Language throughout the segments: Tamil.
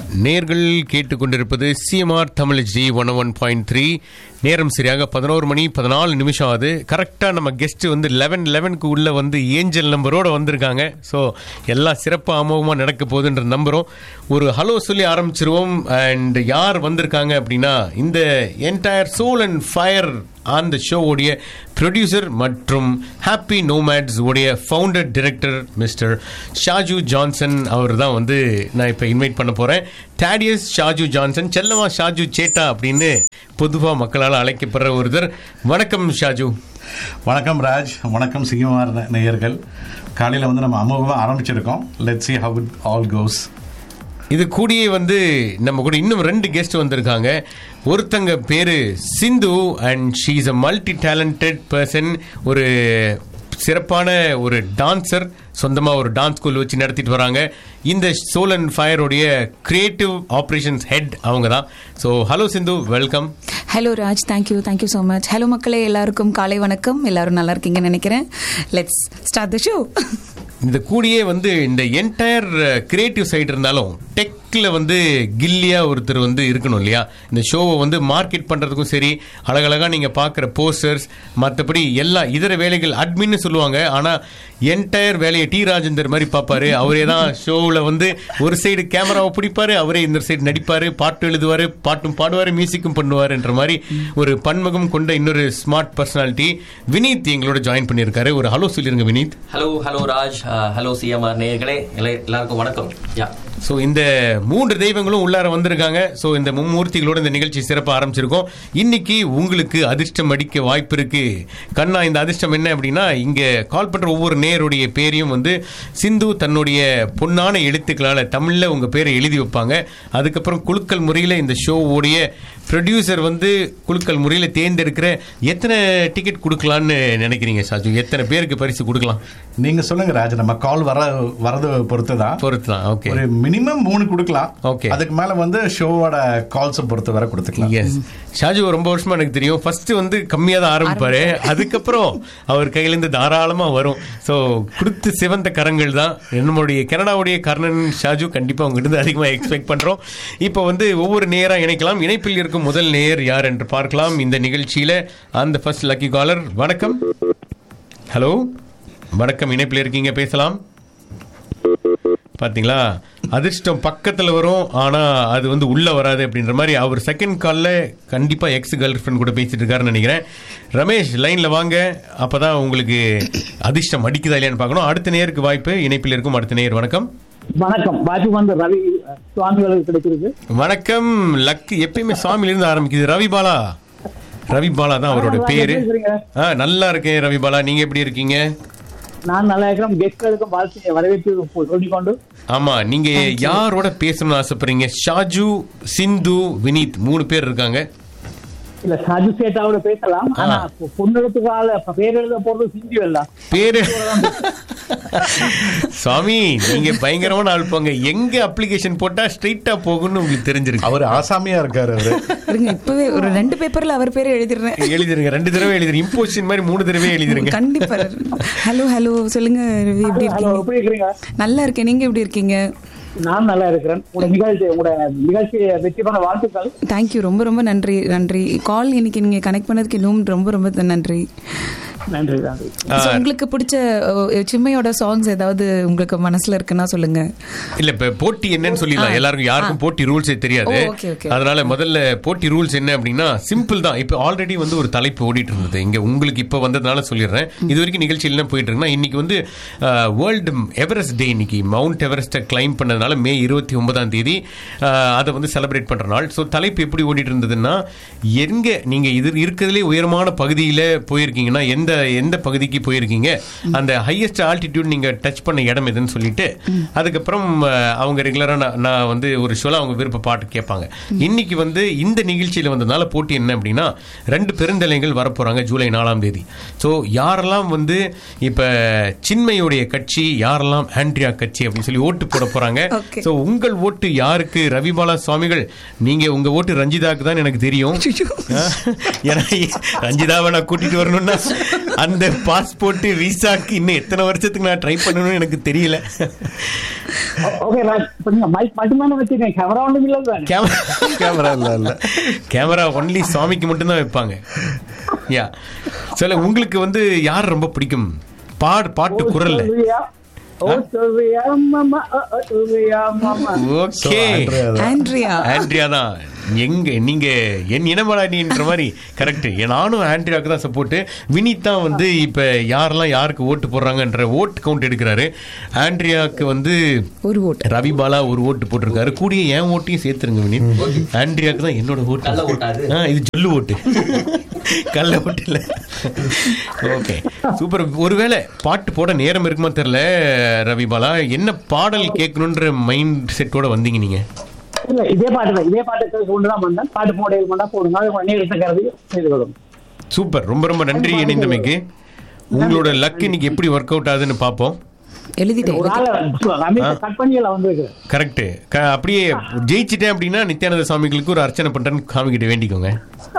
நேர்கள் கேட்டுக்கொண்டிருப்பது சிஎம்ஆர் தமிழ் ஜி 101.3. நேரம் சரியாக 11:14 ஆகுது. கரெக்டாக நம்ம கெஸ்ட் வந்து 11:11க்கு உள்ள வந்து ஏஞ்சல் நம்பரோட வந்திருக்காங்க. ஸோ எல்லாம் சிறப்பாக அமோகமாக நடக்க போகுதுன்ற நம்புகிறோம். ஒரு ஹலோ சொல்லி ஆரம்பிச்சிருவோம். அண்ட் யார் வந்திருக்காங்க அப்படின்னா, இந்த என்டையர் சோல் அண்ட் ஃபயர் அந்த ஷோவுடைய ப்ரொடியூசர் மற்றும் ஹாப்பி நோமேட்ஸ் உடைய founder director mister Shaju Johnson அவர் தான் வந்து நான் இப்போ இன்வைட் பண்ண போகிறேன். டாடியஸ் ஷாஜு ஜான்சன், செல்லமா ஷாஜு சேட்டா அப்படின்னு பொதுவாக மக்களால் அழைக்கப்படுற ஒருத்தர். வணக்கம் ஷாஜு. வணக்கம் ராஜ், வணக்கம் சிஎம்ஆர் நேயர்கள். காலையில் வந்து நம்ம அமோகமாக ஆரம்பிச்சிருக்கோம். Let's see how it all goes. இது கூடியே வந்து நம்ம கூட இன்னும் 2 கெஸ்ட் வந்திருக்காங்க. ஒருத்தங்க பேரு சிந்து and she is a multi talented person. ஒரு சிறப்பான ஒரு டான்சர், சொந்தமாக ஒரு டான்ஸ் ஸ்கூல் வச்சு நடத்திட்டு வராங்க. இந்த soul and ஃபயருடைய creative operations head அவங்க தான். ஸோ ஹலோ சிந்து, welcome. Hello Raj, thank you so much. Hello மக்களே, எல்லாருக்கும் காலை வணக்கம். எல்லாரும் நல்லா இருக்கீங்கன்னு நினைக்கிறேன். Let's start the show. இந்த கூடியே வந்து இந்த என்டையர் கிரியேட்டிவ் சைடு இருந்தாலும் டெக்கில் வந்து கில்லியாக ஒருத்தர் வந்து இருக்கணும் இல்லையா? இந்த ஷோவை வந்து மார்க்கெட் பண்ணுறதுக்கும் சரி, அழகழகாக நீங்கள் பார்க்குற போஸ்டர்ஸ், மற்றபடி எல்லா இதர வேலைகள் அட்மின்னு சொல்லுவாங்க. ஆனால் என்டையர் வேலையை டி ராஜேந்தர் மாதிரி பார்ப்பாரு. அவரே தான் ஷோவில் வந்து ஒரு சைடு கேமராவை பிடிப்பாரு, அவரே இந்த சைடு நடிப்பார், பாட்டு எழுதுவார், பாட்டும் பாடுவார், மியூசிக்கும் பண்ணுவார்ன்ற மாதிரி ஒரு பன்முகம் கொண்ட இன்னொரு ஸ்மார்ட் பர்சனாலிட்டி வினீத் எங்களோட ஜாயின் பண்ணியிருக்காரு. ஒரு ஹலோ சொல்லிருங்க Vineeth. Hello Raj, hello CMR நேயர்களே, எல்லாருக்கும் வணக்கம். ஸோ இந்த 3 தெய்வங்களும் உள்ளார வந்திருக்காங்க. ஸோ இந்த மும்மூர்த்திகளோட இந்த நிகழ்ச்சி சிறப்பாக ஆரம்பிச்சிருக்கோம். இன்னைக்கு உங்களுக்கு அதிர்ஷ்டம் அடிக்க வாய்ப்பு இருக்கு. கண்ணா, இந்த அதிர்ஷ்டம் என்ன அப்படின்னா, இங்கே கால் பண்ணுற ஒவ்வொரு நேருடைய பேரையும் வந்து சிந்து தன்னுடைய பொன்னான எழுத்துக்களால் தமிழில் உங்கள் பேரை எழுதி வைப்பாங்க. அதுக்கப்புறம் குலுக்கல் முறையில் இந்த ஷோவுடைய ப்ரொடியூசர் வந்து குலுக்கல் முறையில் தேர்ந்தெடுக்கிற எத்தனை டிக்கெட் கொடுக்கலான்னு நினைக்கிறீங்க ஷாஜு? எத்தனை பேருக்கு பரிசு கொடுக்கலாம் நீங்கள் சொல்லுங்க ராஜ். நம்ம கால் வரது பொறுத்து தான். ஓகே, ஒரு மினிமம் 3 கொடுக்கலாம். ஓகே, அதுக்கு மேல வந்து ஷோவோட கால்ஸை பொறுத்து வர கொடுத்துக்கலாம். எஸ், ஷாஜு ரொம்ப வருஷமா எனக்கு தெரியும். ஃபர்ஸ்ட் வந்து கம்மியாக தான் ஆரம்பிப்பாரு, அதுக்கப்புறம் அவர் கையிலேருந்து தாராளமாக வரும். ஸோ கொடுத்து சிவந்த கரங்கள் தான் நம்மளுடைய கனடாவுடைய கர்ணன் ஷாஜு. கண்டிப்பாக உங்ககிட்ட அதிகமாக எக்ஸ்பெக்ட் பண்ணுறோம். இப்போ வந்து ஒவ்வொரு நேராக இணைக்கலாம். இணைப்பில் இருக்கும் முதல் நேயர் யார் என்று பார்க்கலாம் இந்த நிகழ்ச்சியில். அந்த ஃபர்ஸ்ட் லக்கி காலர். வணக்கம். ஹலோ, வணக்கம், இணைப்பில் இருக்கீங்க, பேசலாம். பார்த்தீங்களா, அதிர்ஷ்டம் பக்கத்தில் வரும், ஆனால் அது வந்து உள்ளே வராது அப்படின்ற மாதிரி. அவர் செகண்ட் காலில் கண்டிப்பாக எக்ஸ் கேர்ள் ஃப்ரெண்ட் கூட பேசிட்டு இருக்காருன்னு நினைக்கிறேன். ரமேஷ், லைனில் வாங்க, அப்போ தான் உங்களுக்கு அதிர்ஷ்டம் அடிக்குதா இல்லையான்னு பார்க்கணும். அடுத்த நேருக்கு வாய்ப்பு. இணைப்பில் இருக்கும் அடுத்த நேர். வணக்கம். வணக்கம், பாஜு வந்து ரவி சுவாமிகளுக்கு கிடைச்சிருக்கு. வணக்கம். லக்கு எப்பயுமே சுவாமியிலிருந்து ஆரம்பிக்குது. ரவிபாலா தான் அவரோட பேரு. நல்லா இருக்கேன் ரவிபாலா, நீங்க எப்படி இருக்கீங்க? நான் நல்லா இருக்கிறேன். கெஸ்ட்களுக்கும் வாழ்த்து வரவேற்று சொல்லிக்கொண்டு. ஆமா, நீங்க யாரோட பேசணும்னு ஆசைப்படுறீங்க? ஷாஜு, சிந்து, வினீத் 3 பேர் இருக்காங்க. இல்ல, ஷாஜு சேட்டாவோட பேசலாம். ஆனா பொண்ணெழுத்துக்கால பேர் எழுத போறது சிந்து எல்லாம் பேரு. சுவாமி, நீங்க பயங்கரமான ஆள் போங்க. எங்க அப்ளிகேஷன் போட்டா ஸ்ட்ரைட்டா போகும்னு உங்களுக்கு தெரிஞ்சிருக்கு. அவர் ஆசாமியா இருக்காரு. இப்பவே ஒரு 2 பேப்பர்ல அவர் பேரை எழுதிடுறேன். எழுதிருங்க, 2 தடவை எழுதிருங்க. இம்போசிஷன் மாதிரி 3 தடவை எழுதிருங்க. கண்டிப்பா. ஹலோ சொல்லுங்க ரவி, எப்படி இருக்கீங்க? நல்லா இருக்கேன், நீங்க எப்படி இருக்கீங்க? நான் நல்லா இருக்கிறேன். உங்களோட நிகழ்ச்சியை வெற்றி பண்ண வாழ்த்துக்கள். தேங்க்யூ, ரொம்ப நன்றி. கால் இன்னைக்கு நீங்க கனெக்ட் பண்ணதுக்கு இன்னும் ரொம்ப நன்றி. நன்றி. உங்களுக்கு பிடிச்ச சிம்மையோட சாங்ஸ் ஏதாவது உங்களுக்கு மனசுல இருக்குன்னா சொல்லுங்க. இல்ல, இப்ப போட்டி என்னன்னு சொல்லிடலாம். எல்லாருக்கும் யாருக்கும் போட்டி ரூல்ஸே தெரியாது. அதனால முதல்ல போட்டி ரூல்ஸ் என்ன அப்படின்னா சிம்பிள் தான். இப்ப ஆல்ரெடி வந்து ஒரு தலைப்பு ஓடிட்டு இருந்தது இங்க, உங்களுக்கு இப்ப வந்ததுனால சொல்லிடுறேன். இது வரைக்கும் நிகழ்ச்சியில போயிட்டு இருக்குன்னா, இன்னைக்கு வந்து வேர்ல்டு எவரெஸ்ட் டே. இன்னைக்கு மவுண்ட் எவரெஸ்ட்டை கிளைம் பண்ணதுனால மே 29ஆம் தேதி அதை வந்து செலிப்ரேட் பண்ற நாள். ஸோ தலைப்பு எப்படி ஓடிட்டு இருந்ததுன்னா, எங்க நீங்க இது இருக்கிறதுலே உயரமான பகுதியில போயிருக்கீங்கன்னா எந்த பகுதிக்கு போயிருக்கீங்க, அந்த ஹையஸ்ட் ஆல்டிடியூட் நீங்க டச் பண்ண இடம் எதுன்னு சொல்லிட்டு, அதுக்கப்புறம் அவங்க ரெகுலரா நான் வந்து ஒரு ஷோல அவங்க விருப்ப பாட்டு கேட்பாங்க. இன்னைக்கு வந்து இந்த நிகழ்ச்சியில வந்ததுனால போட்டி என்ன அப்படின்னா, 2 பெருந்தலைகள் வரப்போறாங்க ஜூலை 4ஆம் தேதி. ஸோ யாரெல்லாம் வந்து இப்ப சின்மையுடைய கட்சி, யாரெல்லாம் ஆண்ட்ரியா கட்சி அப்படின்னு சொல்லி ஓட்டு போட போறாங்க. ஸோ உங்கள் ஓட்டு யாருக்கு? ரவிபாலா சுவாமிகள், நீங்க உங்க ஓட்டு ரஞ்சிதாக்கு தான் எனக்கு தெரியும். ஏன்னா ரஞ்சிதாவை நான் கூட்டிட்டு வரணும்னா அந்த பாஸ்போர்ட் விசாக்கு இன்னும் எத்தனை வருஷத்துக்கு நான் ட்ரை பண்ணணும்னு எனக்கு தெரியல. ஓகே ராஜ், மைக் மட்டும்தானே வச்சிருக்கேன், கேமரா ஒன்றும் இல்லை. கேமரா இல்ல, கேமரா ஒன்லி சுவாமிக்கு மட்டும்தான் வைப்பாங்க. யா சொல்ல, உங்களுக்கு வந்து யார் ரொம்ப பிடிக்கும் பாட்டு குரல்ல? ஓகே, ஆண்ட்ரியா தான். எங்க நீங்க என் இனமலாடின்ற மாதிரி கரெக்ட். நானும் ஆண்ட்ரியாவுக்கு தான் சப்போர்ட். வினித் தான் வந்து இப்ப யாரெல்லாம் யாருக்கு ஓட்டு போடுறாங்கன்ற ஓட்டு கவுண்ட் எடுக்கிறாரு. ஆண்ட்ரியாவுக்கு வந்து ஒரு ஓட்டு, ரவி பாலா ஒரு ஓட்டு போட்டிருக்காரு. கூடிய என் ஓட்டையும் சேர்த்துருங்க வினித். ஆண்ட்ரியாவுக்கு தான் என்னோட ஓட்டு. இது சொல்லு ஓட்டு, கள்ள ஓட்டு இல்ல. Okay super. ஒருவேளை பாட்டு போட நேரம் இருக்குமா தெரியல ரவி பாலா, என்ன பாடல் கேட்கணுன்ற மைண்ட் செட்டோட வந்தீங்க நீங்க? இல்ல, இதே பாட்டு கொண்டுதான் வந்தேன். பாட்டு போடுங்க, சூப்பர். ரொம்ப ரொம்ப நன்றி இணைந்தமைக்கு. உங்களோட லக் இன்னைக்கு எப்படி ஒர்க் அவுட் ஆகுதுன்னு பாப்போம். கரெக்ட். அப்படியே ஜெயிச்சிட்டேன் அப்படின்னா நித்யானந்த சுவாமிகளுக்கு ஒரு அர்ச்சனை பண்றேன்னு சாமிகிட்ட வேண்டிக்கோங்க.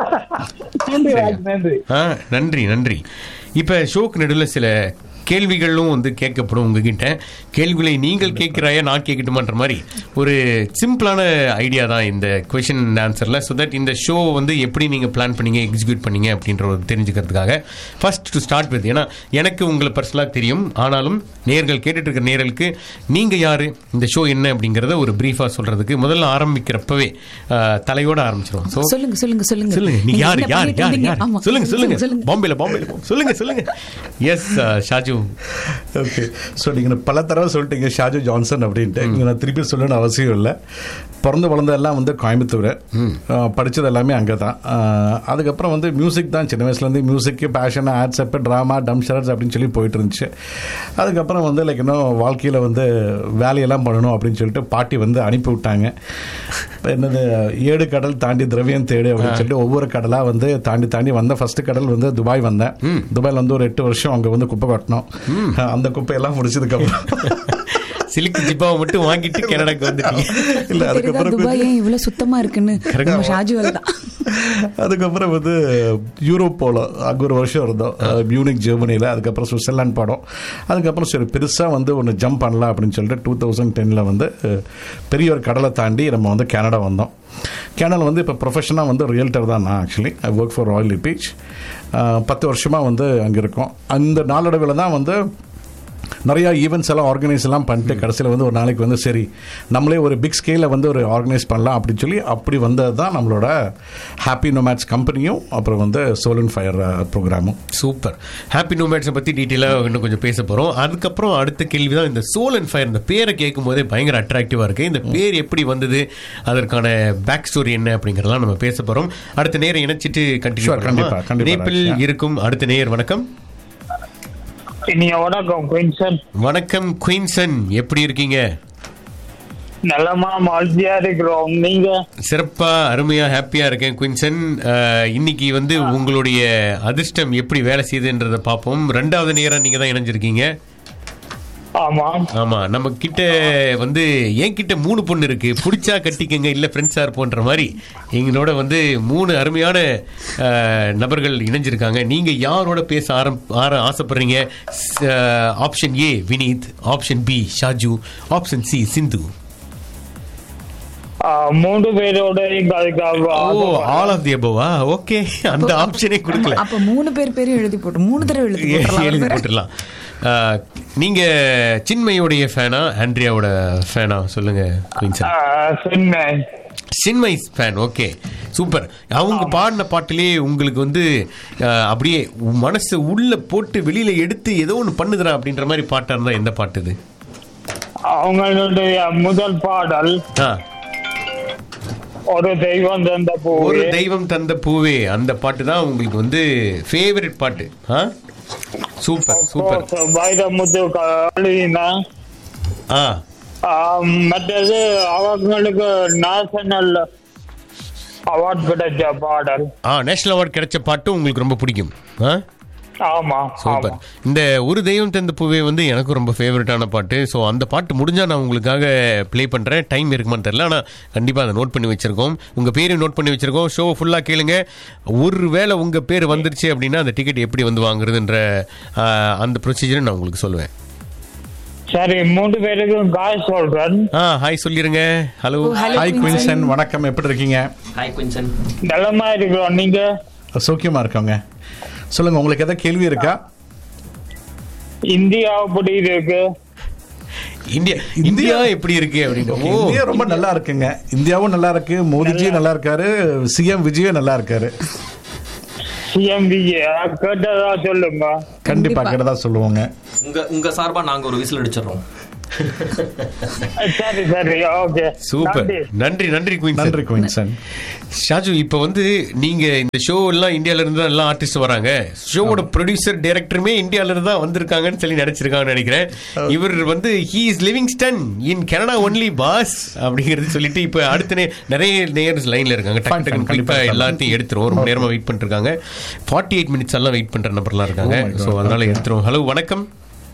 நன்றி நன்றி. இப்ப ஷோக்கு நடுவில் சில கேள்விகளும் வந்து கேட்கப்படும் உங்ககிட்ட. கேள்விகளை நீங்கள் கேட்கிறாயா நான் கேட்கட்டுமான்ற மாதிரி ஒரு சிம்பிளான ஐடியா தான் இந்த கொஸ்டின் அண்ட் ஆன்சர்ல. ஸோ தட் இந்த ஷோ வந்து எப்படி நீங்க பிளான் பண்ணீங்க, எக்ஸிக்யூட் பண்ணீங்க அப்படின்ற ஒரு தெரிஞ்சுக்கிறதுக்காக ஃபர்ஸ்ட் டு ஸ்டார்ட் வித். ஏன்னா எனக்கு உங்களை பர்சனலாக தெரியும், ஆனாலும் நேர்கள் கேட்டுட்டு இருக்கிற நேர்களுக்கு நீங்க யாரு, இந்த ஷோ என்ன அப்படிங்கறத ஒரு பிரீஃபா சொல்றதுக்கு முதல்ல ஆரம்பிக்கிறப்பவே தலையோட ஆரம்பிச்சிடும். ஸோ சொல்லுங்க சொல்லுங்க சொல்லுங்க சொல்லுங்க, நீங்க யாரு யாரு யாரு யாரு சொல்லுங்க சொல்லுங்க. பாம்பேல சொல்லுங்க சொல்லுங்க. எஸ் ஷாஜு. ஓகே, ஸோ நீங்கள் பல தடவை சொல்லிட்டீங்க ஷாஜு ஜான்சன் அப்படின்ட்டு. இங்கே நான் திருப்பி சொல்லணும்னு அவசியம் இல்லை. பிறந்து வளர்ந்ததெல்லாம் வந்து கோயம்புத்தூர், படித்தது எல்லாமே அங்கே தான். அதுக்கப்புறம் வந்து மியூசிக் தான், சின்ன வயசுலேருந்து மியூசிக்கு பேஷன், ஆட்ஸ் அப்பு, ட்ராமா, டம் ஷரட்ஸ் அப்படின்னு சொல்லி போயிட்டு இருந்துச்சு. அதுக்கப்புறம் வந்து லைக் இன்னும் வாழ்க்கையில் வந்து வேலையெல்லாம் பண்ணணும் அப்படின்னு சொல்லிட்டு பாட்டி வந்து அனுப்பி விட்டாங்க. என்னது 7 கடல் தாண்டி திரவியம் தேடு அப்படின்னு சொல்லிட்டு ஒவ்வொரு கடலாக வந்து தாண்டி தாண்டி வந்த ஃபர்ஸ்ட் கடல் வந்து துபாய் வந்தேன். துபாயில் வந்து ஒரு 8 வருஷம் அங்கே வந்து குப்பை கட்டணும். அந்த குப்பையெல்லாம் முடிச்சதுக்கு அப்புறம் சிலிக்கு ஜிப்பாவை மட்டும் வாங்கிட்டு கனடாக்கு வந்துட்டீங்க. இல்ல, அதுக்கப்புறம் துபாய் இவ்வளவு சுத்தமா இருக்குன்னு அதுக்கப்புறம் வந்து யூரோப் போல அங்கே ஒரு வருஷம் இருந்தோம், மியூனிக் ஜெர்மனியில். அதுக்கப்புறம் சுவிட்சர்லாந்து போனோம். அதுக்கப்புறம் சரி பெருசாக வந்து ஒன்று ஜம்ப் பண்ணலாம் அப்படின்னு சொல்லிட்டு 2010 வந்து பெரிய ஒரு கடலை தாண்டி நம்ம வந்து கனடா வந்தோம். கனடாவில் வந்து இப்போ ப்ரொஃபஷனாக வந்து ரியல்டர் தான் நான். Actually I work for Royal லிபீச். 10 வருஷமாக வந்து அங்கே இருக்கோம். அந்த நாளடைவில் தான் வந்து நிறையா ஈவெண்ட்ஸ் எல்லாம் ஆர்கனைஸ் எல்லாம் பண்ணிட்டு கடைசியில் வந்து ஒரு நாளைக்கு வந்து சரி நம்மளே ஒரு பிக் ஸ்கேலில் வந்து ஒரு ஆர்கனைஸ் பண்ணலாம் அப்படின்னு சொல்லி அப்படி வந்தது தான் நம்மளோட ஹாப்பி நோமேட்ஸ் கம்பெனியும் அப்புறம் வந்து soul and fire ப்ரோக்ராமும். Super. Happy நோமேட்ஸை பற்றி டீட்டெயிலாக இன்னும் கொஞ்சம் பேச போகிறோம். அதுக்கப்புறம் அடுத்த கேள்வி தான், இந்த சோல் அண்ட் ஃபயர் இந்த பேரை கேட்கும் போதே பயங்கர அட்ராக்டிவாக இருக்குது. இந்த பேர் எப்படி வந்தது, அதற்கான பேக் ஸ்டோரி என்ன அப்படிங்கிறதெல்லாம் நம்ம பேச போகிறோம். அடுத்த நேரம் இணைச்சிட்டு கண்டினியூ கண்டிப்பாக இருக்கும். அடுத்த நேயர் வணக்கம். வணக்கம் குயின்சன். வணக்கம் குயின்சன், எப்படி இருக்கீங்க? நல்லமா மகிழ்ச்சியா இருக்கிறோம். நீங்க? சிறப்பா அருமையா ஹாப்பியா இருக்கேன் குயின்சன். இன்னைக்கு வந்து உங்களுடைய அதிர்ஷ்டம் எப்படி வேலை செய்யுதுன்றத பார்ப்போம். 2வது நேரம் நீங்க தான் இணைஞ்சிருக்கீங்க. ஆமா ஆமா, நம்ம கிட்ட வந்து என் கிட்ட 3 பொண்ணு இருக்கு, பிடிச்சா கட்டிக்கங்க இல்ல ஃப்ரெண்ட்ஸா இருப்போன்ற மாதிரி எங்களோட வந்து 3 அருமையான நபர்கள் இணைஞ்சிருக்காங்க. நீங்க யாரோட பேச ஆசைப்படுறீங்க? Option A Vineeth, option B Shaju, option C சிந்து. 3 பேரோட ஆல் ஆஃப் தி அபோவா? ஓகே, அந்த ஆப்ஷனே கொடுக்கல. அப்ப 3 பேரும் எழுதி போட்டு 3 தடவை எழுதி போட்டுடலாம். நீங்க சின்மையோடைய ஃபேனா ஆண்ட்ரியாவோட ஃபேனா சொல்லுங்க குயின்சன். சின்மை ஃபேன். Okay super. அவங்க பாடின பாட்டிலேயே உங்களுக்கு வந்து அப்படியே மனசு உள்ள போட்டு வெளியில எடுத்து ஏதோ ஒன்று பண்ணுதுறா அப்படின்ற மாதிரி பாட்டா இருந்தா எந்த பாட்டு இது? அவங்களுடைய முதல் பாடல் ஒரு தெய்வம் தந்த பூவே. ஒரு தெய்வம் தந்த பூவே, அந்த பாட்டு தான் உங்களுக்கு வந்து ஃபேவரட் பாட்டு. Super super. வைரமுத்து கலினா. மற்றது அவங்களுக்கு நேஷனல் அவார்ட் கிடைச்ச பாடல். நேஷனல் அவார்ட் கிடைச்ச பாட்டு உங்களுக்கு ரொம்ப பிடிக்கும். ஆமா சூப்பர். இந்த ஒரு தெய்வம் தந்த பூவே வந்து எனக்கு ரொம்ப ஃபேவரட்டான பாட்டு. ஸோ அந்த பாட்டு முடிஞ்சா நான் உங்களுக்காக ப்ளே பண்றேன். டைம் இருக்குமான்னு தெரியல, ஆனால் கண்டிப்பா அதை நோட் பண்ணி வச்சிருக்கோம். உங்க பேரையும் நோட் பண்ணி வச்சிருக்கோம். ஷோ ஃபுல்லா கேளுங்க. ஒருவேளை உங்க பேர் வந்துருச்சு அப்படின்னா அந்த டிக்கெட் எப்படி வந்து வாங்குறதுன்ற அந்த ப்ரொசீஜரை நான் உங்களுக்கு சொல்லுவேன். சரி, 3 பேருக்கும் காய் சொல்றேன். ஹாய் சொல்லிருங்க. ஹலோ. ஹாய் குயின்சன், வணக்கம். எப்படி இருக்கீங்க? ஹாய் குயின்சன். நலமா இருக்கிறோம். நீங்க? சௌக்கியமா இருக்கோங்க. சொல்லுங்க, உங்களுக்கு ஏதாவது கேள்வி இருக்கா? இந்தியா எப்படி இருக்கு? இந்தியா எப்படி இருக்கு அப்படின்னு. இந்தியா ரொம்ப நல்லா இருக்குங்க. இந்தியாவும் நல்லா இருக்கு, மோடிஜியும் நல்லா இருக்காரு, சிஎம் விஜயும் நல்லா இருக்காரு. சிஎம் விஜய் கேட்டதா சொல்லுங்க. கண்டிப்பா கேட்டதா சொல்லுவோங்க. உங்க சார்பா நாங்க ஒரு விசில் அடிச்சிடறோம். சரி சரி, ஓகே. சூப்பர். நன்றி நன்றி குயின்சன். ஷாஜு, இப்போ வந்து நீங்க இந்த ஷோ எல்லாம் இந்தியால இருந்து தான் எல்லாம் ஆர்டிஸ்ட் வராங்க. ஷோவோட ப்ரொடியூசர் டைரக்டருமே இந்தியால இருந்து தான் வந்திருக்காங்கன்னு சொல்லி நினைச்சிருக்காங்கன்னு நினைக்கிறேன். இவர் வந்து he is Livingstone in Canada only pass அப்படிங்கிறது சொல்லிட்டு இப்போ அடுத்த நிறைய நேயர்ஸ் லைன்ல இருக்காங்க. டக்கு கண்டிப்பா எல்லாத்தையும் எடுத்துரும். ரொம்ப நேரமா வெயிட் பண்ணிட்டு இருக்காங்க. 48 மினிட்ஸ் எல்லாம் வெயிட் பண்ற நபர்லாம் இருக்காங்க. ஸோ அதனால எடுத்துரும். ஹலோ, வணக்கம்.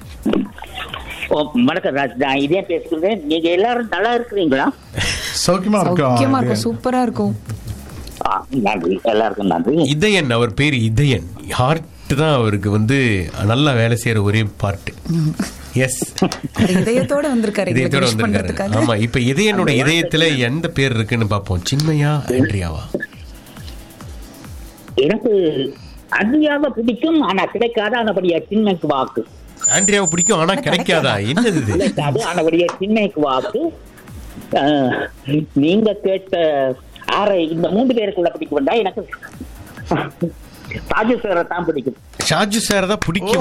வணக்கம் ராஜ், நான் இதே பேசுகிறேன். நீங்க எல்லாரும் நல்லா இருக்கிறீங்களா? சௌக்கியமா இருக்கும். சூப்பரா இருக்கும். நன்றி, எல்லாருக்கும் நன்றி. இதயன், அவர் பேரு இதயன். ஹார்ட் தான் அவருக்கு வந்து நல்லா வேலை செய்யற ஒரே பார்ட். எஸ், இதயத்தோட வந்திருக்காரு. இதயத்தோட வந்திருக்காரு. ஆமா, இப்ப இதயனோட இதயத்துல எந்த பேர் இருக்குன்னு பாப்போம். சின்மயா, ஆண்ட்ரியாவா? எனக்கு ஆண்ட்ரியாவை பிடிக்கும், ஆனா கிடைக்காத. ஆனபடியா சின்மைக்கு வாக்கு. ஆண்ட்ரியாவை பிடிக்கும் ஆனா கிடைக்காதா? என்னது கிடைக்காது, ஆனபடியா சின்மைக்கு வாக்கு. நீங்க கேட்ட ஆரை இந்த 3 பேருக்குள்ள பிடிக்க வேண்டாம். எனக்கு ஷாஜு சாரை தான் பிடிக்கும். ஷாஜு சார் தான் பிடிக்கும்.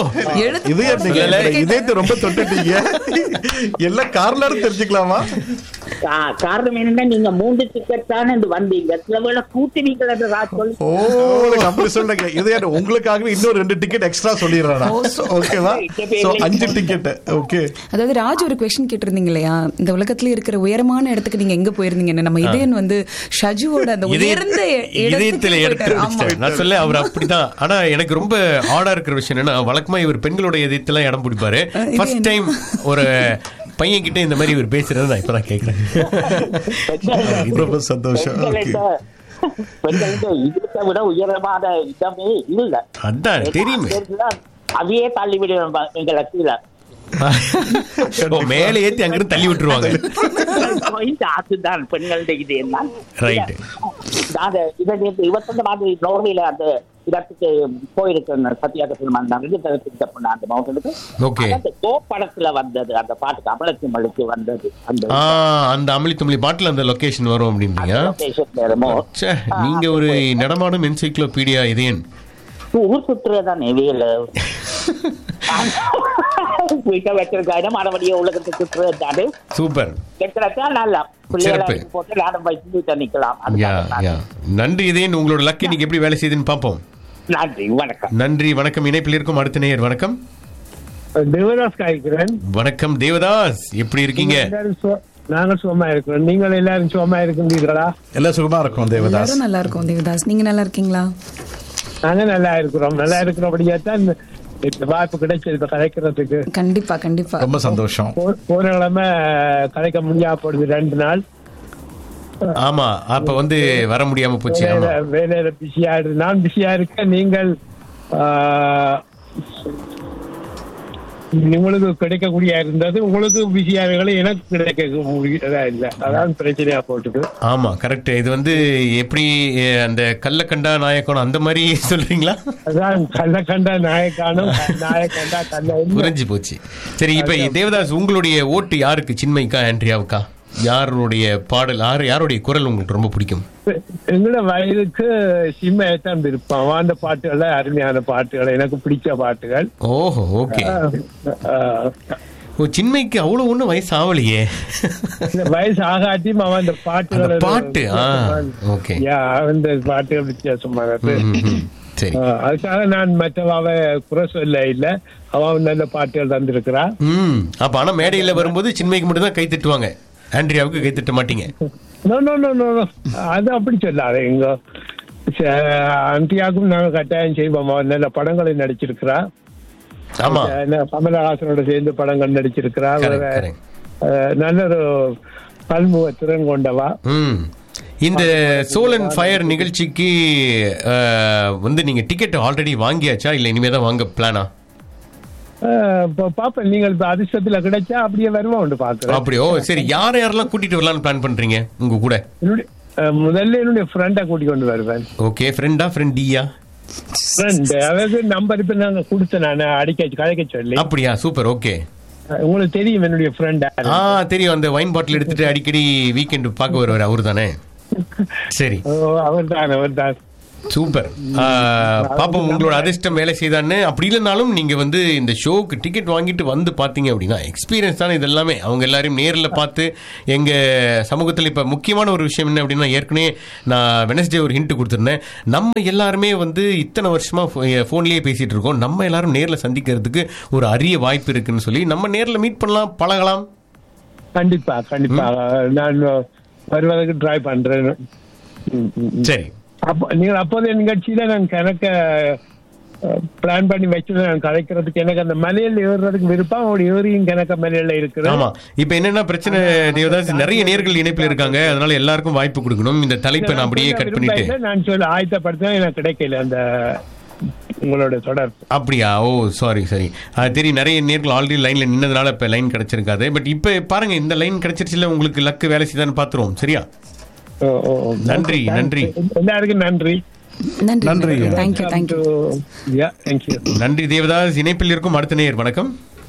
இதயத்தை ரொம்ப தொட்டுட்டீங்க. எல்லாம் காரணம் தெரிஞ்சுக்கலாமா? காரணம் என்னன்னா, நீங்க 3 டிக்கெட் தானே வந்தீங்க. சில வேளை கூட்டினீங்க. அப்படி சொல்லுங்க. இதே உங்களுக்காகவே இன்னொரு 2 டிக்கெட் எக்ஸ்ட்ரா சொல்லிடுறேன். ஓகேவா? 5 டிக்கெட். ஓகே. அதாவது ராஜ் ஒரு क्वेश्चन கேட்டிருந்தீங்க இல்லையா, இந்த உலகத்துல இருக்கிற உயரமான இடத்துக்கு நீங்க எங்க போயிருந்தீங்க? நம்ம இதயன் வந்து ஷஜுவோட அந்த உயர்ந்த இதயத்துல நான் சொல்ல அவர் அப்படிதான். ஆனா எனக்கு ரொம்ப ஆடா இருக்கிற விஷயம் என்னன்னா, வழக்கமா இவர் பெண்களோட இதயத்துல இடம் பிடிப்பாரு. ஃபர்ஸ்ட் டைம் ஒரு பையன் கிட்ட இந்த மாதிரி இவர் பேசுறது நான் இப்பதான் கேட்கிறேன். ரொம்ப சந்தோஷம். இதை விட உயரமான இடமே இல்லை. அதான் தெரியுமே. அதையே தள்ளி விடுவோம் எங்களை கீழே. மேல ஏத்தி அங்கிருந்து தள்ளி விட்டுருவாங்க. அதுதான் பெண்களுடைய இது என்ன. ரைட். இதை 25 மாதிரி நோர்வேல அந்த இடத்துக்கு போயிருக்கேன். சத்யாகிரகம் அந்த மவுண்டனுக்கு. படத்துல வந்தது அந்த பாட்டுக்கு அமலத்துமலுக்கு வந்தது. அந்த அமளித்துமலி பாட்டுல அந்த லொகேஷன் வரும் அப்படின்றீங்க. நீங்க ஒரு நடமாடும் என்சைக்ளோபீடியா இதயன். ஊர் சுற்றுறதான் வேலை வச்சிருக்காரு. மறுபடியும் உலகத்துக்கு சுற்றுறது. சூப்பர். நல்லா போட்டு நானும் வச்சு நிக்கலாம். நன்றி இதயன். உங்களோட லக் இன்னைக்கு எப்படி வேலை செய்யுதுன்னு பாப்போம். நன்றி, வணக்கம். நன்றி, வணக்கம். இணைப்பில் இருக்கும் அடுத்த நேயர். வணக்கம். தேவதாஸ் காய்க்கிறேன். வணக்கம் தேவதாஸ், எப்படி இருக்கீங்க? நாங்க சுகமா இருக்கிறோம். நீங்கள் எல்லாரும் சுகமா இருக்கீங்களா? எல்லாம் சுகமா இருக்கும் தேவதாஸ். நல்லா இருக்கும் தேவதாஸ். நீங்க நல்லா இருக்கீங்களா? நாங்க நல்லா இருக்கிறோம். நல்லா இருக்கிறபடியாத்தான் வாய்ப்பு கிடைச்சது கலைக்கிறதுக்கு. கண்டிப்பா கண்டிப்பா, ரொம்ப சந்தோஷம். போன கிழமை கலைக்க முடியாம போடுது 2 நாள். ஆமா, அப்ப வந்து வர முடியாம போச்சு. வேலையில பிஸியா இருக்கு. நான் பிஸியா இருக்கேன். நீங்கள் உங்களுக்கு கிடைக்கக்கூடிய இருந்தது. உங்களுக்கு பிஸியா இருக்க எனக்கு கிடைக்க இல்ல. அதான் பிரச்சனையா போட்டுது. ஆமா, கரெக்ட். இது வந்து எப்படி அந்த கள்ளக்கண்டா நாயக்கானம் அந்த மாதிரி சொல்றீங்களா? அதான் கள்ளக்கண்டா நாயக்கானம், நாயக்கண்டா கல்ல. புரிஞ்சு போச்சு. சரி, இப்ப தேவதாஸ் உங்களுடைய ஓட்டு யாருக்கு? சின்மைக்கா, ஆண்ட்ரியாவுக்கா? யாருடைய பாடல், யாருடைய குரல் உங்களுக்கு ரொம்ப பிடிக்கும்? எங்களோட வயதுக்கு சிம்மையத்தான் விருப்பம். அந்த பாட்டுகள் அருமையான பாட்டுகள், எனக்கு பிடிச்ச பாட்டுகள். ஓஹோ, ஓகே. சின்மைக்கு அவ்வளவு ஒண்ணும் வயசு ஆகலையே. வயசு ஆகாட்டியும் அவன் அந்த பாட்டுகள் பாட்டு அந்த பாட்டுகள் வித்தியாசமா இருக்கு. சரி, அதுக்காக நான் மற்றவாவை குறை சொல்ல இல்ல. அவன் நல்ல பாட்டுகள் தந்திருக்கிறா. அப்ப ஆனா மேடையில வரும்போது சின்மைக்கு மட்டும் தான் கை தட்டுவாங்க, ஆண்ட்ரியாவுக்கு கை தட்ட மாட்டீங்க. அது அப்படி சொல்லாத. எங்க அந்தியாவுக்கும் நாங்க கட்டாயம் செய்வோம். நல்ல படங்களை நடிச்சிருக்கிறா. ஆமா, கமலஹாசனோட சேர்ந்து படங்கள் நடிச்சிருக்கிறா. நல்ல ஒரு பல்முக திறன் கொண்டவா. இந்த சோல் அண்ட் ஃபயர் நிகழ்ச்சிக்கு வந்து நீங்க டிக்கெட் ஆல்ரெடி வாங்கியாச்சா இல்ல இனிமேதான் வாங்க பிளானா? பாப்பேன், நீங்கள் அதிர்ஷ்டத்துல கிடைச்சா அப்படியே வருவோம் பாக்குறேன். அப்படியோ, சரி. யாரெல்லாம் கூட்டிட்டு வரலாம்னு பிளான் பண்றீங்க உங்க கூட? முதல்ல என்னுடைய ஃப்ரெண்டை கூட்டி கொண்டு வருவேன். ஓகே, ஃப்ரெண்டா ஃப்ரெண்டியா? ஃப்ரெண்ட், அதாவது நம்பர் இப்ப நாங்க கொடுத்தேன், நான் கதைக்க சொல்லி. அப்படியா, சூப்பர். ஓகே, உங்களுக்கு தெரியும் என்னுடைய ஃப்ரெண்ட்? தெரியும். அந்த வைன் பாட்டில் எடுத்துட்டு அடிக்கடி வீக்கெண்ட் பார்க்க வருவார், அவரு தானே? சரி, அவர்தான். சூப்பர். பாப்போம் உங்களோட அதிர்ஷ்டம் வேலை செய்தான்னு. அப்படி இல்லைனாலும் நீங்க வந்து இந்த ஷோக்கு டிக்கெட் வாங்கிட்டு வந்து பாத்தீங்க அப்படின்னா எக்ஸ்பீரியன்ஸ் தானே இது எல்லாமே. அவங்க எல்லாரையும் நேரில் பார்த்து எங்க சமூகத்தில் இப்ப முக்கியமான ஒரு விஷயம் என்ன அப்படின்னா, ஏற்கனவே நான் வெனஸ்டே ஒரு ஹிண்ட் கொடுத்துருந்தேன். நம்ம எல்லாருமே வந்து இத்தனை வருஷமா போன்லயே பேசிட்டு இருக்கோம். நம்ம எல்லாரும் நேரில் சந்திக்கிறதுக்கு ஒரு அரிய வாய்ப்பு இருக்குன்னு சொல்லி நம்ம நேரில் மீட் பண்ணலாம், பழகலாம். கண்டிப்பா கண்டிப்பா நான் வருவதற்கு ட்ரை பண்றேன். சரி, நீங்கள் அப்போதைய நிகழ்ச்சியில நான் கணக்க பிளான் பண்ணி வச்சு நான் கலைக்கிறதுக்கு எனக்கு அந்த மலையில ஏறுறதுக்கு விருப்பம். அவருடைய ஏரியும் கணக்க மலையில இருக்குது. ஆமா, இப்ப என்னன்னா பிரச்சனை தேவதாஸ், நிறைய நேர்கள் இணைப்பில் இருக்காங்க. அதனால எல்லாருக்கும் வாய்ப்பு கொடுக்கணும். இந்த தலைப்பை நான் அப்படியே கட் பண்ணிட்டு நான் சொல்ல ஆயத்தப்படுத்த எனக்கு கிடைக்கல அந்த உங்களோட தொடர். அப்படியா? ஓ சாரி சரி. தெரியும், நிறைய நேர்கள் ஆல்ரெடி லைன்ல நின்னதுனால இப்ப லைன் கிடைச்சிருக்காது. பட் இப்ப பாருங்க, இந்த லைன் கிடைச்சிருச்சுல, உங்களுக்கு லக்கு வேலை செய்தான்னு பாத்துருவோம். சரியா? நன்றி நன்றி எல்லாருக்கும் நன்றி நன்றி. தேங்க்யூ. நன்றி தேவதாஸ். இணைப்பில் இருக்கும் அடுத்த நேயர். வணக்கம்.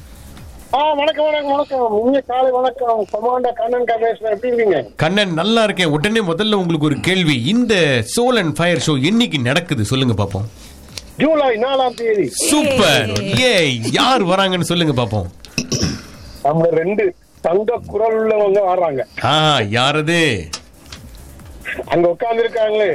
கண்ணன், நல்லா இருக்கேன். உடனே முதல்ல உங்களுக்கு ஒரு கேள்வி. இந்த சோல் அண்ட் ஃபயர் ஷோ என்னைக்கு நடக்குது சொல்லுங்க பாப்போம். ஜூலை 4ஆம் தேதி. சூப்பர். யார் வராங்கன்னு சொல்லுங்க பாப்போம். நம்ம 2 தங்க குரல் உள்ளவங்க வர்றாங்க. யாரது? அங்க உட்கார்ந்து இருக்காங்களே.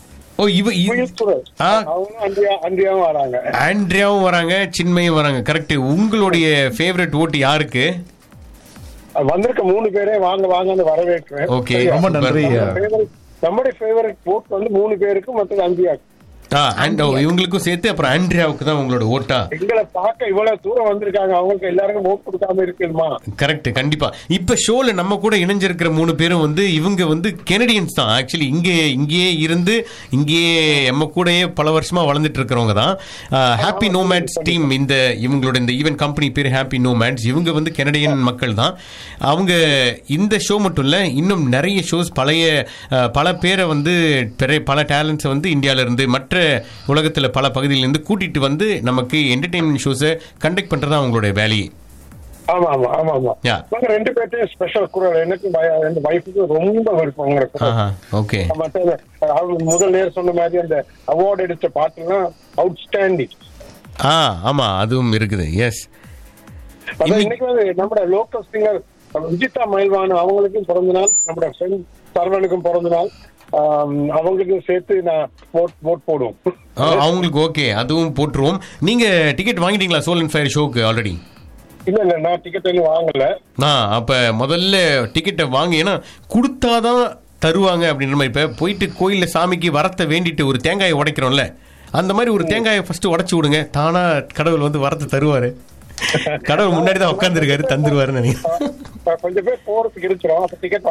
ஆண்ட்ரியாவும் வராங்க, சின்மையும் வராங்க. கரெக்ட். உங்களுடைய ஃபேவரட் ஓட்டு யாருக்கு? வந்திருக்க 3 பேரே வாங்க வாங்க வரவேற்கிறேன். ஓகே, ரொம்ப நன்றி. நம்முடைய ஃபேவரட் ஓட் வந்து 3 பேருக்கு, மற்றது அந்தியாக்கு. இவங்களுக்கும் சேர்த்து அப்புறம் ஆண்ட்ரியாவுக்கு தான் உங்களோட ஓட்டா? எங்களை பார்க்க இவ்வளவு தூரம் வந்திருக்காங்க, அவங்களுக்கு எல்லாருக்கும் ஓட் கொடுக்காம இருக்குமா? கரெக்ட், கண்டிப்பா. இப்ப ஷோல நம்ம கூட இணைஞ்சிருக்கிற 3 பேரும் வந்து இவங்க வந்து கெனடியன்ஸ் தான். ஆக்சுவலி இங்கேயே இருந்து இங்கேயே நம்ம கூடயே பல வருஷமா வளர்ந்துட்டு இருக்கிறவங்க தான். ஹாப்பி நோமேட்ஸ் டீம், இவங்களோட இந்த ஈவென்ட் கம்பெனி பேரு ஹாப்பி நோமேட்ஸ். இவங்க வந்து கெனடியன் மக்கள் தான். அவங்க இந்த ஷோ மட்டும் இல்ல, இன்னும் நிறைய ஷோஸ் பல பேரை வந்து பல டேலண்ட்ஸை வந்து இந்தியால இருந்து மற்ற உலகத்துல பல பகுதியிலிருந்து கூட்டிட்டு வந்து நமக்கு என்டர்டெயின்மெண்ட் ஷோஸை கண்டக்ட் பண்றதா அவங்களுடைய வேலையை. ஆமா ஆமா ஆமா ஆமா. நாங்க 2 பேர்ட்டையும் ஸ்பெஷல் குரல். எனக்கு என் வைஃபுக்கு ரொம்ப விருப்பம் உங்க குரல். ஓகே. முதல் நேரம் சொன்ன மாதிரி அந்த அவார்டு எடுத்த பாட்டுலாம் அவுட்ஸ்டாண்டிங். ஆமா, அதுவும் இருக்குது. எஸ். இன்னைக்கு வந்து நம்ம லோக்கல் சிங்கர் விஜிதா மயில்வான் அவங்களுக்கும் பிறந்த நாள், நம்ம ஃப்ரெண்ட் சரவணுக்கும் பிறந்த நாள். அவங்களுக்கு சேர்த்து நான் vote போடுவோம். அவங்களுக்கு ஓகே, அதுவும் போட்டுருவோம். நீங்க டிக்கெட் வாங்கிட்டீங்களா சோல் அண்ட் ஃபயர் ஷோக்கு ஆல்ரெடி? இல்ல நான் டிக்கெட் எல்லாம் வாங்கல. அப்ப முதல்ல டிக்கெட்டை வாங்க, ஏன்னா கொடுத்தாதான் தருவாங்க அப்படின்ற மாதிரி. இப்ப போயிட்டு கோயில்ல சாமிக்கு வரத்தை வேண்டிட்டு ஒரு தேங்காயை உடைக்கிறோம்ல, அந்த மாதிரி ஒரு தேங்காயை ஃபர்ஸ்ட் உடைச்சு விடுங்க. தானா கடவுள் வந்து வரத்தை தருவாரு. கடவுள் முன்னாடி தான் உட்கார்ந்து இருக்காரு, தந்துருவாருன்னு நினைக்கிறேன். கொஞ்சம் பேர் போறதுக்கு இருக்கிறோம். அப்ப டிக்கெட்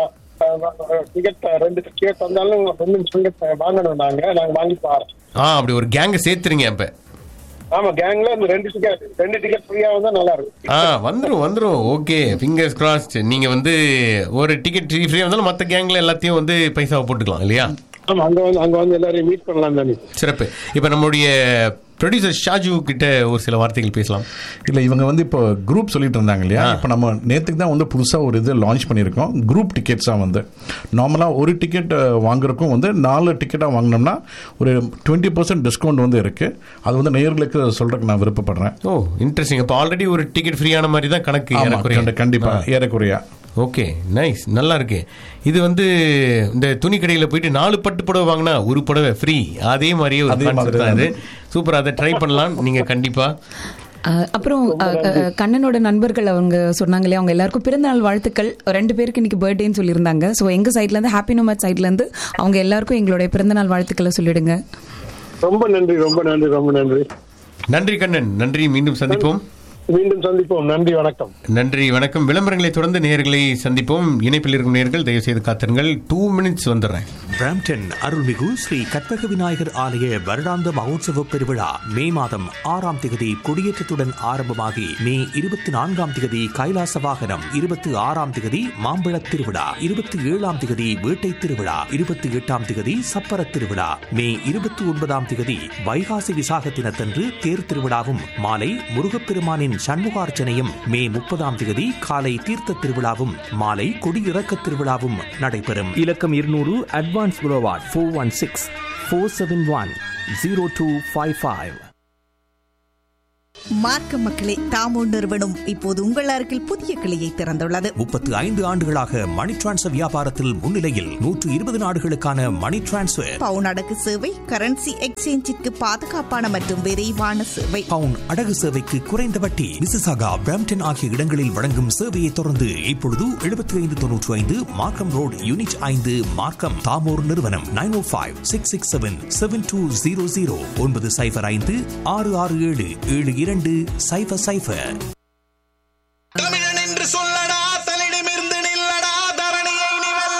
2 டிக்கெட் வந்தாலும் வாங்கணும். நாங்க வாங்கி பாரு. அப்படி ஒரு கேங்க சேர்த்துருங்க. அப்ப ஆமா, கேங்ல 2 டிக்கெட் ஃப்ரீயா வந்தா நல்லா இருக்கும். வந்துரும். Okay, fingers crossed. நீங்க வந்து ஒரு டிக்கெட் ஃப்ரீயா வந்தாலும் மத்த கேங்ல எல்லாத்தையும் வந்து பைசாவை போட்டுக்கலாம் இல்லையா? ஆமா, அங்க வந்து எல்லாரையும் மீட் பண்ணலாம் தானே. சிறப்பு. இப்ப நம்மளுடைய ப்ரொடியூசர் ஷாஜு கிட்ட ஒரு சில வார்த்தைகள் பேசலாம். இல்லை, இவங்க வந்து இப்போ குரூப் சொல்லிட்டு இருந்தாங்க இல்லையா? இப்போ நம்ம நேற்றுக்கு தான் வந்து புதுசாக ஒரு இது லான்ச் பண்ணியிருக்கோம். குரூப் டிக்கெட்ஸாக வந்து நார்மலாக ஒரு டிக்கெட் வாங்குறதுக்கும் வந்து 4 டிக்கெட்டாக வாங்கினோம்னா ஒரு 20% டிஸ்கவுண்ட் வந்து இருக்குது. அது வந்து நேயர்களுக்கு சொல்கிறதுக்கு நான் விருப்பப்படுறேன். இன்ட்ரெஸ்டிங். இப்போ ஆல்ரெடி ஒரு டிக்கெட் ஃப்ரீயான மாதிரி தான் கணக்கு. கண்டிப்பாக ஏறக்குறையா. ஓகே, நைஸ், நல்லா இருக்கு. இது வந்து இந்த துணி கடையில் போயிட்டு 4 பட்டு புடவை வாங்கினா ஒரு புடவை ஃப்ரீ, அதே மாதிரியே ஒரு கான்செப்ட் தான் இது. சூப்பர், அதை ட்ரை பண்ணலாம் நீங்க கண்டிப்பா. அப்புறம் கண்ணனோட நண்பர்கள் அவங்க சொன்னாங்க இல்லையா, அவங்க எல்லாருக்கும் பிறந்தநாள் வாழ்த்துக்கள். 2 பேருக்கு இன்னைக்கு பர்த்டேன்னு சொல்லியிருந்தாங்க. ஸோ எங்க சைட்ல இருந்து ஹாப்பி நோமேட் சைட்ல இருந்து அவங்க எல்லாருக்கும் எங்களுடைய பிறந்தநாள் வாழ்த்துக்களை சொல்லிடுங்க. ரொம்ப நன்றி, ரொம்ப நன்றி, ரொம்ப நன்றி. நன்றி கண்ணன், நன்றி. மீண்டும் சந்திப்போம். நன்றி, வணக்கம். நன்றி, வணக்கம். விளம்பரங்களை தொடர்ந்து நேயர்களை சந்திப்போம். இணைப்பில் இருக்கும் நேயர்கள் தயவு செய்து காத்திருங்கள். 2 minutes வந்துடுறேன். பிராம்டன் அருள்மிகு ஸ்ரீ கற்பக விநாயகர் ஆலய வருடாந்த மகோத்சவ பெருவிழா மே மாதம் 6ஆம் தேதி கொடியேற்றத்துடன் ஆரம்பமாகி மே 24ஆம் தேதி கைலாச வாகனம், 26ஆம் தேதி மாம்பழத் திருவிழா, 27ஆம் தேதி வேட்டை திருவிழா, 28ஆம் தேதி சப்பர திருவிழா, மே 29ஆம் தேதி வைகாசி விசாக தினத்தன்று தேர் திருவிழாவும் மாலை முருகப்பெருமானின் சண்முகார்ச்சனையும், மே 30ஆம் தேதி காலை தீர்த்த திருவிழாவும் மாலை கொடியிறக்க திருவிழாவும் நடைபெறும். இலக்கம் 200 அட்வான்ஸ் புரோவார்ட் 416-471-0255. மார்க்க மக்களே, தாமோ நிறுவனம் இப்போது உங்கள் அருகில் புதிய கிளையை திறந்துள்ளது. 35 ஆண்டுகளாக மணி டிரான்ஸ்ஃபர் வியாபாரத்தில் முன்னிலையில் 120 நாடுகளுக்கான மணி டிரான்ஸ்ஃபர், பவுன் அடகு சேவை, கரன்சி எக்ஸ்சேஞ்சிற்கு பாதுகாப்பான மற்றும் விரைவான சேவை, பவுன் அடகு சேவைக்கு குறைந்த வட்டி, மிசிசாகா, பிராம்டன் ஆகிய இடங்களில் வழங்கும் சேவையை தொடர்ந்து இப்பொழுது 7595 மார்க்கம் ரோடு யூனிட் 5 மார்க்கம். தாமோர் நிறுவனம் 905-667-7200 905-667-7200.